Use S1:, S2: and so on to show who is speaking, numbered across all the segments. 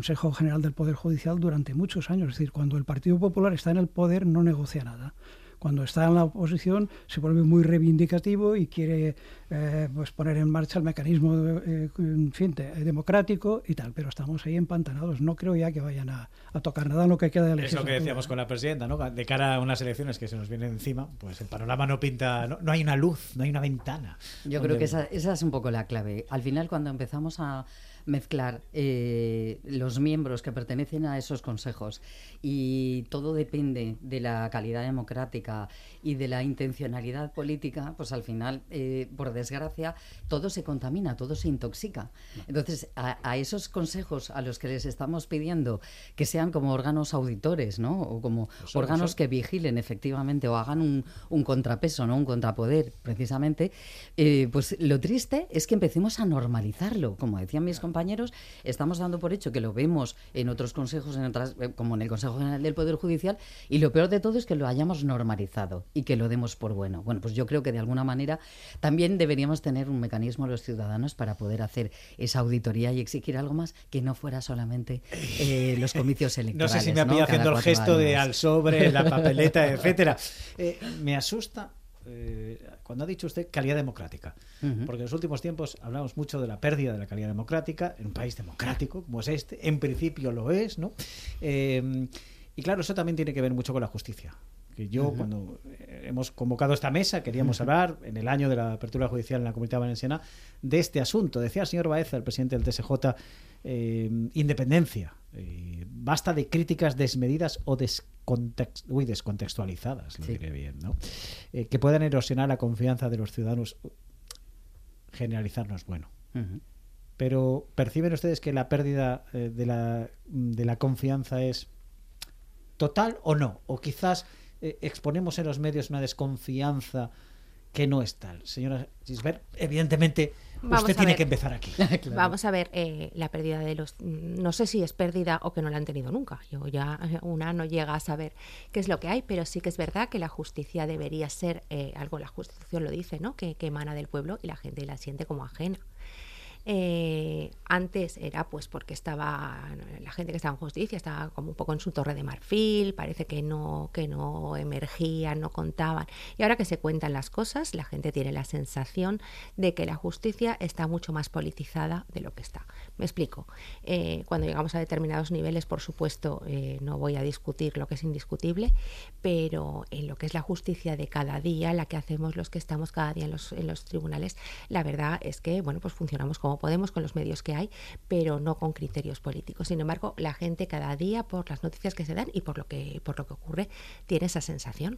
S1: Consejo General del Poder Judicial durante muchos años. Es decir, cuando el Partido Popular está en el poder no negocia nada. Cuando está en la oposición se vuelve muy reivindicativo y quiere pues poner en marcha el mecanismo democrático y tal, pero estamos ahí empantanados. No creo ya que vayan a tocar nada en lo que queda de la legislatura.
S2: Es lo que decíamos con la presidenta, ¿no? De cara a unas elecciones que se nos vienen encima, pues el panorama no pinta, no hay una luz, no hay una ventana.
S3: Yo creo que esa es un poco la clave. Al final, cuando empezamos a mezclar los miembros que pertenecen a esos consejos y todo depende de la calidad democrática y de la intencionalidad política, pues al final, por desgracia, todo se contamina, todo se intoxica. Entonces, a esos consejos a los que les estamos pidiendo que sean como órganos auditores, ¿no? O como órganos que vigilen efectivamente o hagan un contrapeso, ¿no? Un contrapoder, precisamente, pues lo triste es que empecemos a normalizarlo. Como decían mis compañeros, estamos dando por hecho que lo vemos en otros consejos, como en el Consejo General del Poder Judicial, y lo peor de todo es que lo hayamos normalizado y que lo demos por bueno. Bueno, pues yo creo que de alguna manera también deberíamos tener un mecanismo los ciudadanos para poder hacer esa auditoría y exigir algo más que no fuera solamente los comicios electorales.
S2: No sé si me ha pillado haciendo el gesto de al sobre, la papeleta, etcétera. Me asusta cuando ha dicho usted calidad democrática, porque en los últimos tiempos hablamos mucho de la pérdida de la calidad democrática en un país democrático como es este. En principio lo es, ¿no? Y claro, eso también tiene que ver mucho con la justicia. Que yo, cuando hemos convocado esta mesa, queríamos hablar en el año de la apertura judicial en la Comunidad Valenciana de este asunto. Decía el señor Baeza, el presidente del TSJ, independencia. Basta de críticas desmedidas o descontextualizadas, lo diré bien, ¿no? Que puedan erosionar la confianza de los ciudadanos. Generalizarnos, bueno. Pero ¿perciben ustedes que la pérdida de la confianza es total o no? O quizás exponemos en los medios una desconfianza que no es tal. Señora Gisbert, evidentemente usted tiene que empezar aquí.
S4: Claro. Vamos a ver, la pérdida de los... No sé si es pérdida o que no la han tenido nunca. Yo ya una no llega a saber qué es lo que hay, pero sí que es verdad que la justicia debería ser algo, la Constitución lo dice, ¿no? Que emana del pueblo y la gente la siente como ajena. Antes era pues porque estaba la gente que estaba en justicia estaba como un poco en su torre de marfil, parece que no emergían, no contaban, y ahora que se cuentan las cosas la gente tiene la sensación de que la justicia está mucho más politizada de lo que está. Me explico. Cuando llegamos a determinados niveles, por supuesto, no voy a discutir lo que es indiscutible, pero en lo que es la justicia de cada día, la que hacemos los que estamos cada día en los tribunales, la verdad es que bueno, pues funcionamos como podemos con los medios que hay, pero no con criterios políticos. Sin embargo, la gente cada día, por las noticias que se dan y por lo que ocurre, tiene esa sensación.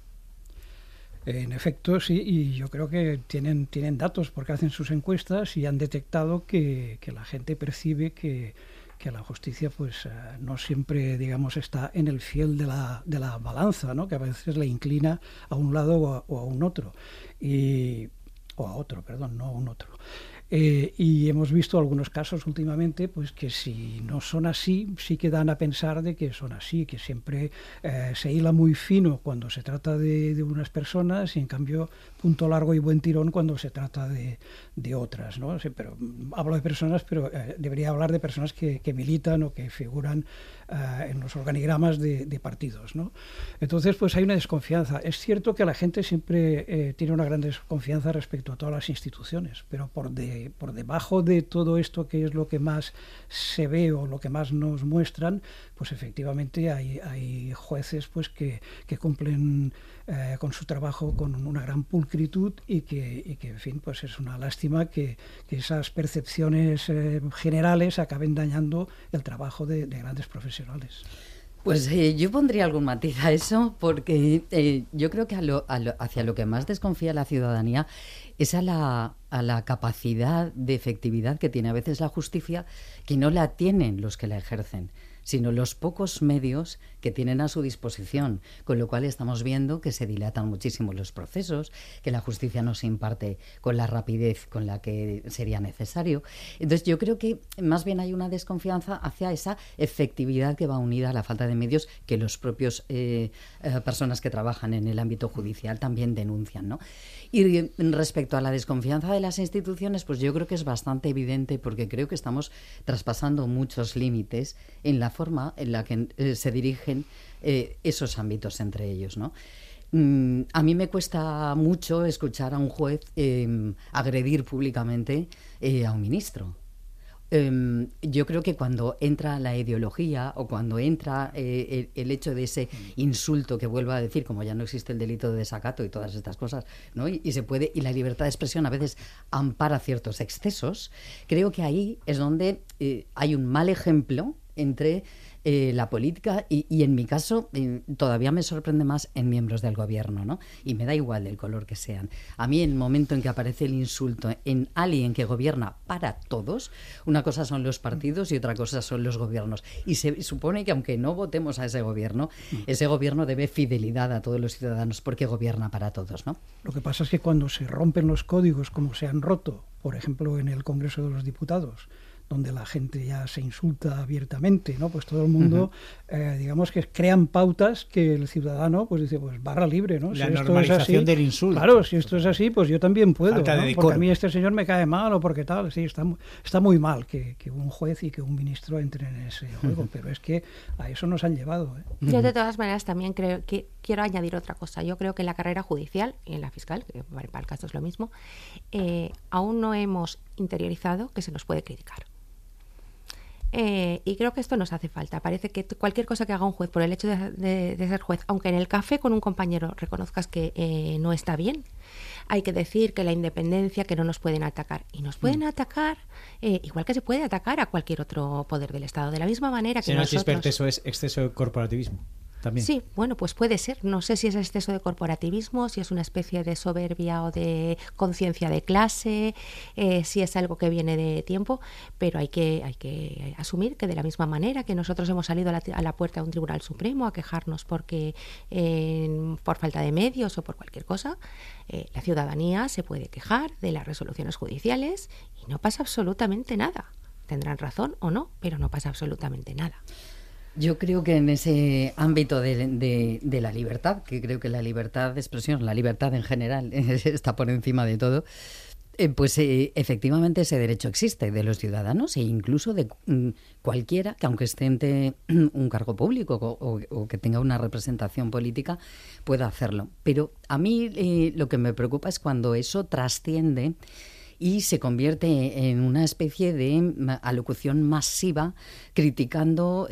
S1: En efecto, sí, y yo creo que tienen datos porque hacen sus encuestas y han detectado que la gente percibe que la justicia pues no siempre, digamos, está en el fiel de la balanza, ¿no? Que a veces le inclina a un lado o a un otro. O a otro, perdón, no a un otro. Y hemos visto algunos casos últimamente pues que si no son así, sí que dan a pensar de que son así, que siempre se hila muy fino cuando se trata de unas personas y en cambio punto largo y buen tirón cuando se trata de otras, ¿no? Sí, pero hablo de personas, pero debería hablar de personas que militan o que figuran en los organigramas de partidos, ¿no? Entonces pues hay una desconfianza. Es cierto que la gente siempre tiene una gran desconfianza respecto a todas las instituciones, pero por debajo de todo esto, que es lo que más se ve o lo que más nos muestran, pues efectivamente hay jueces pues que cumplen con su trabajo con una gran pulcritud y que en fin, pues es una lástima que esas percepciones generales acaben dañando el trabajo de grandes profesionales.
S3: Pues yo pondría algún matiz a eso, porque yo creo que hacia lo que más desconfía la ciudadanía es a la capacidad de efectividad que tiene a veces la justicia, que no la tienen los que la ejercen, sino los pocos medios que tienen a su disposición, con lo cual estamos viendo que se dilatan muchísimo los procesos, que la justicia no se imparte con la rapidez con la que sería necesario. Entonces yo creo que más bien hay una desconfianza hacia esa efectividad que va unida a la falta de medios que los propios personas que trabajan en el ámbito judicial también denuncian, ¿no? Y respecto a la desconfianza de las instituciones, pues yo creo que es bastante evidente, porque creo que estamos traspasando muchos límites en la forma en la que se dirigen esos ámbitos entre ellos, ¿no? A mí me cuesta mucho escuchar a un juez agredir públicamente a un ministro. Yo creo que cuando entra la ideología o cuando entra el hecho de ese insulto que vuelvo a decir, como ya no existe el delito de desacato y todas estas cosas, ¿no? y se puede, y la libertad de expresión a veces ampara ciertos excesos, creo que ahí es donde hay un mal ejemplo entre la política y en mi caso todavía me sorprende más en miembros del gobierno, ¿no? Y me da igual del color que sean. A mí, en el momento en que aparece el insulto en alguien que gobierna para todos, una cosa son los partidos y otra cosa son los gobiernos, y se supone que aunque no votemos a ese gobierno debe fidelidad a todos los ciudadanos porque gobierna para todos, ¿no?
S1: Lo que pasa es que cuando se rompen los códigos como se han roto, por ejemplo en el Congreso de los Diputados, donde la gente ya se insulta abiertamente, ¿no? Pues todo el mundo, digamos que crean pautas que el ciudadano pues dice, pues barra libre, ¿no?
S2: La
S1: si
S2: normalización
S1: esto es así,
S2: del insulto.
S1: Claro, si esto es así, pues yo también puedo, ¿no? Porque a mí este señor me cae mal o porque tal. Sí, está muy mal que un juez y que un ministro entren en ese juego, pero es que a eso nos han llevado, ¿eh?
S4: Yo de todas maneras también creo que quiero añadir otra cosa. Yo creo que en la carrera judicial y en la fiscal, que para el caso es lo mismo, aún no hemos interiorizado que se nos puede criticar. Y creo que esto nos hace falta. Parece que cualquier cosa que haga un juez por el hecho de ser juez, aunque en el café con un compañero reconozcas que no está bien, hay que decir que la independencia, que no nos pueden atacar. Y nos pueden atacar igual que se puede atacar a cualquier otro poder del Estado, de la misma manera que
S2: Señor
S4: nosotros...
S2: Gispert, eso es exceso de corporativismo. También.
S4: Sí, bueno, pues puede ser. No sé si es exceso de corporativismo, si es una especie de soberbia o de conciencia de clase, si es algo que viene de tiempo, pero hay que asumir que de la misma manera que nosotros hemos salido a la puerta de un tribunal supremo a quejarnos porque por falta de medios o por cualquier cosa, la ciudadanía se puede quejar de las resoluciones judiciales y no pasa absolutamente nada. Tendrán razón o no, pero no pasa absolutamente nada.
S3: Yo creo que en ese ámbito de la libertad, que creo que la libertad de expresión, la libertad en general está por encima de todo, pues efectivamente ese derecho existe de los ciudadanos e incluso de cualquiera que, aunque ostente un cargo público o que tenga una representación política, pueda hacerlo. Pero a mí lo que me preocupa es cuando eso trasciende y se convierte en una especie de alocución masiva criticando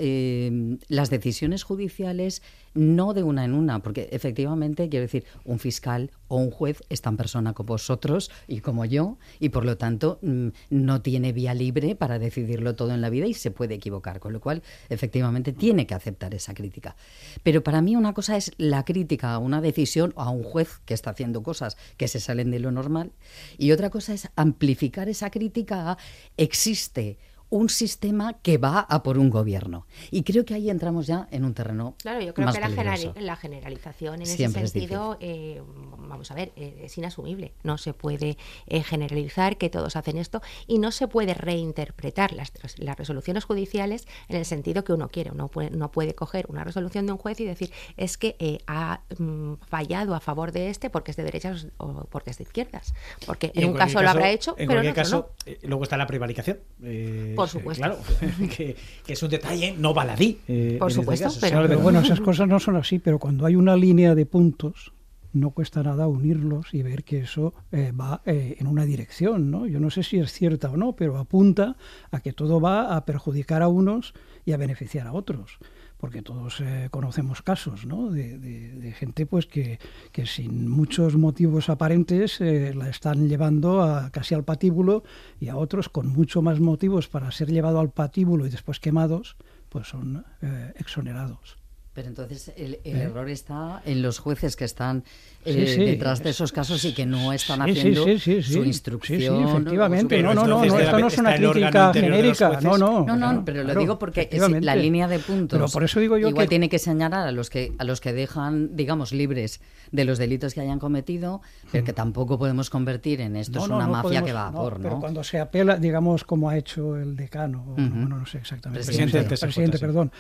S3: las decisiones judiciales, no de una en una, porque efectivamente, quiero decir, un fiscal o un juez es tan persona como vosotros y como yo, y por lo tanto no tiene vía libre para decidirlo todo en la vida y se puede equivocar, con lo cual efectivamente tiene que aceptar esa crítica. Pero para mí una cosa es la crítica a una decisión o a un juez que está haciendo cosas que se salen de lo normal, y otra cosa es amplificar esa crítica a existe un sistema que va a por un gobierno. Y creo que ahí entramos ya en un terreno
S4: Claro, yo creo
S3: más
S4: que
S3: peligroso.
S4: la generalización en
S3: Siempre
S4: ese sentido, vamos a ver, es inasumible. No se puede generalizar que todos hacen esto y no se puede reinterpretar las resoluciones judiciales en el sentido que uno quiere. Uno no puede coger una resolución de un juez y decir es que ha fallado a favor de este porque es de derechas o porque es de izquierdas. Porque en un caso lo habrá hecho, pero en otro
S2: caso,
S4: no.
S2: Luego está la prevaricación.
S4: Por supuesto.
S2: Claro, que es un detalle no baladí.
S4: Por supuesto,
S1: pero bueno, esas cosas no son así, pero cuando hay una línea de puntos, no cuesta nada unirlos y ver que eso va en una dirección, ¿no? Yo no sé si es cierta o no, pero apunta a que todo va a perjudicar a unos y a beneficiar a otros. Porque todos conocemos casos, ¿no? de gente pues que sin muchos motivos aparentes la están llevando casi al patíbulo, y a otros con mucho más motivos para ser llevado al patíbulo y después quemados, pues son exonerados.
S3: Pero entonces el error está en los jueces que están detrás de esos casos y que no están haciendo su instrucción.
S1: Sí, efectivamente. No, esto no es una crítica genérica.
S3: No, pero lo digo porque la línea de puntos.
S1: Pero por eso digo yo
S3: igual tiene que señalar a los que dejan, digamos, libres de los delitos que hayan cometido, pero que tampoco podemos convertir en esto es una mafia que va a por, ¿no?
S1: Pero cuando se apela, digamos, como ha hecho el decano, no sé exactamente, presidente, perdón,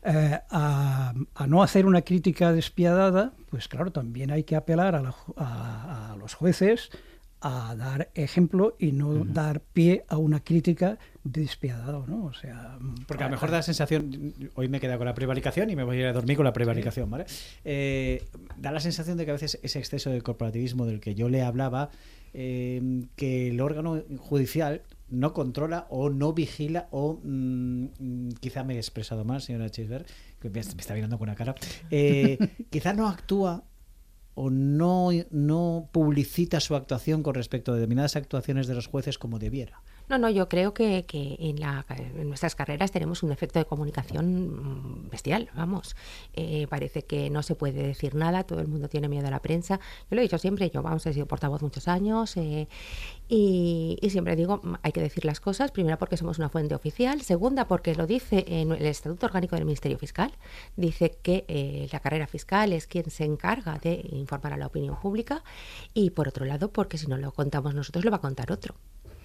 S1: a no hacer una crítica despiadada, pues claro, también hay que apelar a los jueces a dar ejemplo y no dar pie a una crítica despiadada, ¿no? O sea,
S2: porque a lo mejor da la sensación, hoy me he quedado con la prevaricación y me voy a ir a dormir con la prevaricación, ¿vale? Da la sensación de que a veces ese exceso de corporativismo del que yo le hablaba, que el órgano judicial no controla o no vigila o quizá me he expresado mal, señora Chisberg, que me está mirando con una cara, quizá no actúa o no publicita su actuación con respecto a determinadas actuaciones de los jueces como debiera.
S4: No, yo creo que en nuestras carreras tenemos un efecto de comunicación bestial, vamos. Parece que no se puede decir nada, todo el mundo tiene miedo a la prensa. Yo lo he dicho siempre, he sido portavoz muchos años y siempre digo, hay que decir las cosas, primera porque somos una fuente oficial, segunda porque lo dice en el Estatuto Orgánico del Ministerio Fiscal, dice que la carrera fiscal es quien se encarga de informar a la opinión pública y por otro lado porque si no lo contamos nosotros lo va a contar otro.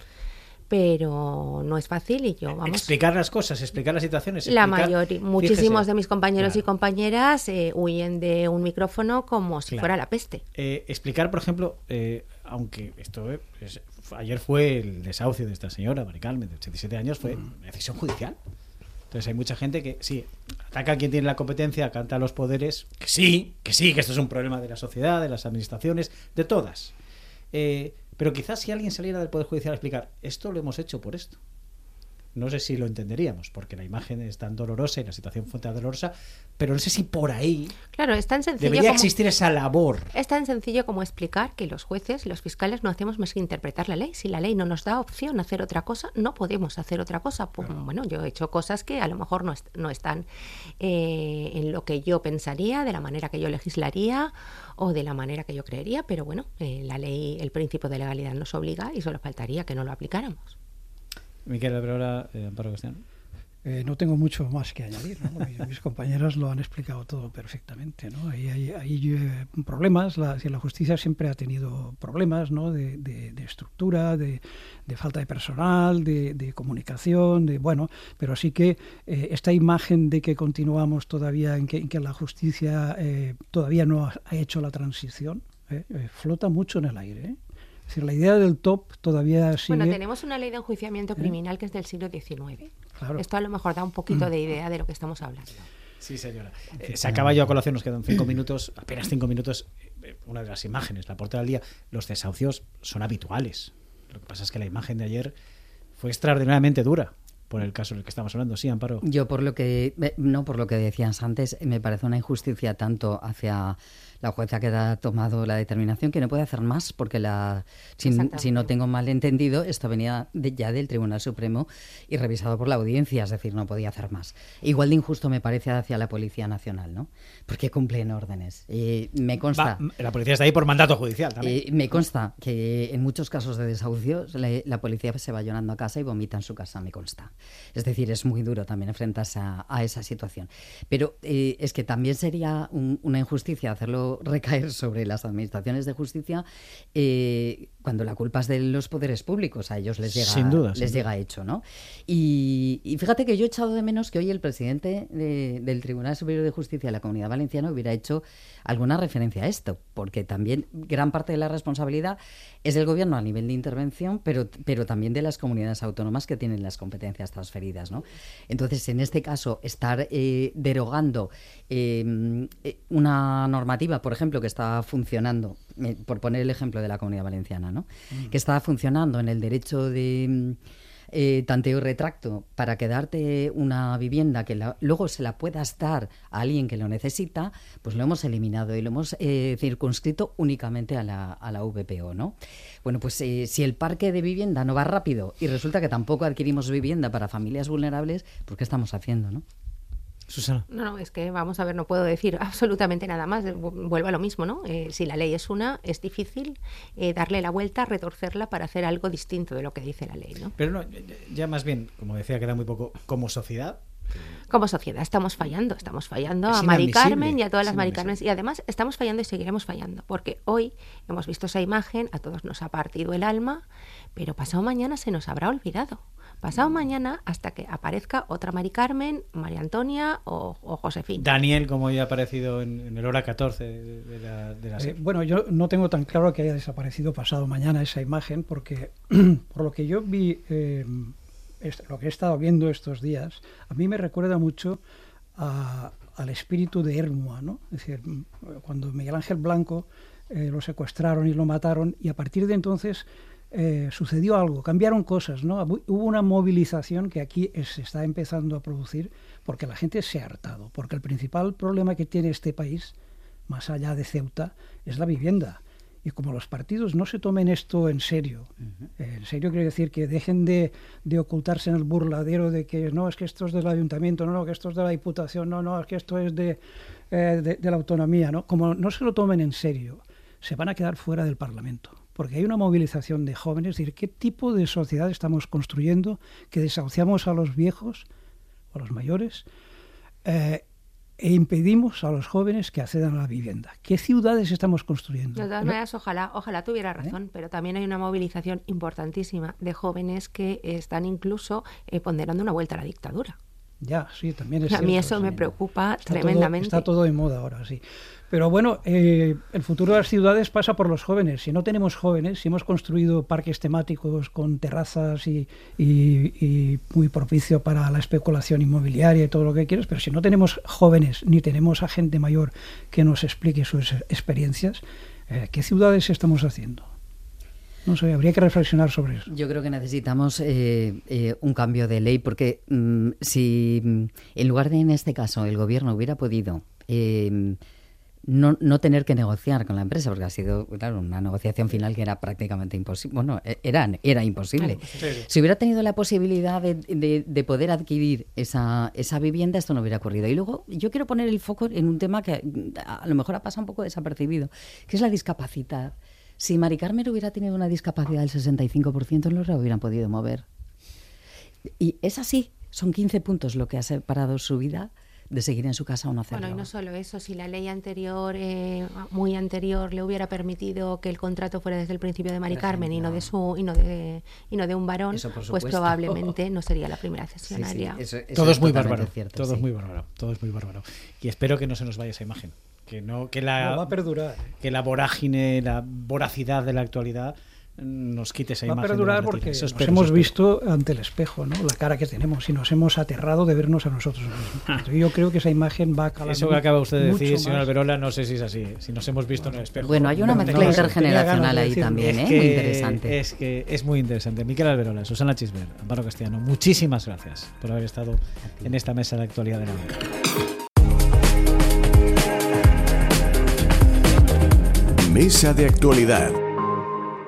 S4: Pero no es fácil y yo, vamos...
S2: Explicar las cosas, explicar las situaciones.
S4: Muchísimos de mis compañeros y compañeras huyen de un micrófono como si fuera la peste.
S2: Explicar, por ejemplo, aunque esto ayer fue el desahucio de esta señora, Mari Carmen, de 87 años, fue decisión judicial. Entonces hay mucha gente que sí, ataca a quien tiene la competencia, canta a los poderes, que esto es un problema de la sociedad, de las administraciones, de todas. Pero quizás si alguien saliera del Poder Judicial a explicar esto lo hemos hecho por esto, no sé si lo entenderíamos, porque la imagen es tan dolorosa y la situación fue tan dolorosa, pero no sé si por ahí
S4: es tan sencillo
S2: debería existir esa labor.
S4: Es tan sencillo como explicar que los jueces y los fiscales no hacemos más que interpretar la ley. Si la ley no nos da opción a hacer otra cosa, no podemos hacer otra cosa. Pues, bueno, yo he hecho cosas que a lo mejor no están en lo que yo pensaría, de la manera que yo legislaría o de la manera que yo creería, pero bueno, la ley, el principio de legalidad nos obliga y solo faltaría que no lo aplicáramos.
S2: Miquel Alberola, Amparo Castellano.
S1: No tengo mucho más que añadir, ¿no? Mis compañeras lo han explicado todo perfectamente, ¿no? Hay problemas, la justicia siempre ha tenido problemas, ¿no? de estructura, de falta de personal, de comunicación, pero sí que esta imagen de que continuamos todavía en que la justicia todavía no ha hecho la transición, flota mucho en el aire, ¿eh? Es decir, la idea del top todavía sigue...
S4: Bueno, tenemos una ley de enjuiciamiento criminal que es del siglo XIX. Claro. Esto a lo mejor da un poquito de idea de lo que estamos hablando.
S2: Sí, señora. Se acaba yo a colación, nos quedan 5 minutos, apenas 5 minutos. Una de las imágenes, la portada del día, los desahucios son habituales. Lo que pasa es que la imagen de ayer fue extraordinariamente dura por el caso del que estamos hablando. Sí, Amparo.
S3: Yo por lo que decías antes, me parece una injusticia tanto hacia la jueza que ha tomado la determinación, que no puede hacer más, porque si no tengo mal entendido, esto venía ya del Tribunal Supremo y revisado por la audiencia, es decir, no podía hacer más. Igual de injusto me parece hacia la Policía Nacional, ¿no? Porque cumplen órdenes. Me consta...
S2: La policía está ahí por mandato judicial también.
S3: Me consta que en muchos casos de desahucios la policía se va llorando a casa y vomita en su casa, me consta. Es decir, es muy duro también enfrentarse a esa situación. Pero es que también sería una injusticia hacerlo recaer sobre las administraciones de justicia cuando la culpa es de los poderes públicos, a ellos les llega, sin duda. Llega hecho, ¿no? Y fíjate que yo he echado de menos que hoy el presidente del Tribunal Superior de Justicia de la Comunidad Valenciana hubiera hecho alguna referencia a esto, porque también gran parte de la responsabilidad es del gobierno a nivel de intervención, pero también de las comunidades autónomas que tienen las competencias transferidas, ¿no? Entonces, en este caso, estar derogando una normativa, por ejemplo, que está funcionando, por poner el ejemplo de la Comunidad Valenciana, ¿no? Que está funcionando en el derecho de tanteo y retracto para quedarte una vivienda que luego se la puedas dar a alguien que lo necesita, pues lo hemos eliminado y lo hemos circunscrito únicamente a la VPO, ¿no? Bueno, pues si el parque de vivienda no va rápido y resulta que tampoco adquirimos vivienda para familias vulnerables, pues ¿qué estamos haciendo, no?
S2: Susana.
S4: No, es que vamos a ver, no puedo decir absolutamente nada más. Vuelvo a lo mismo, ¿no? Si la ley es una, es difícil darle la vuelta, retorcerla para hacer algo distinto de lo que dice la ley, ¿no?
S2: Pero no, ya más bien, como decía, queda muy poco como sociedad.
S4: Como sociedad estamos fallando a Mari Carmen y a todas las Mari Carmen, y además estamos fallando y seguiremos fallando, porque hoy hemos visto esa imagen, a todos nos ha partido el alma, pero pasado mañana se nos habrá olvidado. Pasado mañana hasta que aparezca otra Mari Carmen, María Antonia o Josefina.
S2: Daniel, como ya ha aparecido en el hora 14 de la serie.
S1: Bueno, yo no tengo tan claro que haya desaparecido pasado mañana esa imagen, porque por lo que yo vi, lo que he estado viendo estos días, a mí me recuerda mucho al espíritu de Hermua, ¿no? Es decir, cuando Miguel Ángel Blanco lo secuestraron y lo mataron, y a partir de entonces sucedió algo, cambiaron cosas, ¿no? Hubo una movilización que aquí se está empezando a producir porque la gente se ha hartado, porque el principal problema que tiene este país, más allá de Ceuta, es la vivienda. Y como los partidos no se tomen esto en serio, en serio quiere decir que dejen de ocultarse en el burladero de que no, es que esto es del ayuntamiento, no, que esto es de la diputación, no, es que esto es de la autonomía, ¿no? Como no se lo tomen en serio, se van a quedar fuera del Parlamento. Porque hay una movilización de jóvenes, es decir, ¿qué tipo de sociedad estamos construyendo que desahuciamos a los viejos, a los mayores, e impedimos a los jóvenes que accedan a la vivienda? ¿Qué ciudades estamos construyendo?
S4: De todas maneras, ojalá tuviera razón, pero también hay una movilización importantísima de jóvenes que están incluso ponderando una vuelta a la dictadura.
S1: Ya, sí, también es
S4: a mí
S1: cierto,
S4: eso me preocupa
S1: está
S4: tremendamente.
S1: Está todo de moda ahora, sí. Pero bueno, el futuro de las ciudades pasa por los jóvenes. Si no tenemos jóvenes, si hemos construido parques temáticos con terrazas y muy propicio para la especulación inmobiliaria y todo lo que quieras, pero si no tenemos jóvenes ni tenemos a gente mayor que nos explique sus experiencias, ¿qué ciudades estamos haciendo? No sé, habría que reflexionar sobre eso.
S3: Yo creo que necesitamos un cambio de ley, porque si en lugar de, en este caso, el gobierno hubiera podido no tener que negociar con la empresa, porque ha sido, claro, una negociación final que era prácticamente imposible. Bueno, era imposible. Si hubiera tenido la posibilidad de poder adquirir esa vivienda, esto no hubiera ocurrido. Y luego yo quiero poner el foco en un tema que a lo mejor ha pasado un poco desapercibido, que es la discapacidad. Si Mari Carmen hubiera tenido una discapacidad del 65%, no la hubieran podido mover. Y es así, son 15 puntos lo que ha separado su vida de seguir en su casa o no hacerlo.
S4: Bueno, y no solo eso, si la ley anterior, muy anterior, le hubiera permitido que el contrato fuera desde el principio de Mari Carmen y no de un varón, pues probablemente no sería la primera cesionaria.
S2: Sí, eso todo es muy bárbaro, cierto, todo es muy bárbaro. Y espero que no se nos vaya esa imagen. Que
S1: va a perdurar.
S2: Que la vorágine, la voracidad de la actualidad nos quite esa imagen.
S1: Va a perdurar porque nos hemos visto ante el espejo, ¿no? La cara que tenemos, y nos hemos aterrado de vernos a nosotros mismos. Yo creo que esa imagen va a calar.
S2: Eso que acaba usted de decir, señor Alberola, no sé si es así. Si nos hemos visto en el espejo.
S3: Bueno, hay una mezcla intergeneracional ahí también, muy interesante.
S2: Es que es muy interesante. Miquel Alberola, Susana Chisbert, Amparo Castellano, muchísimas gracias por haber estado en esta mesa de actualidad de la vida.
S5: Mesa de actualidad.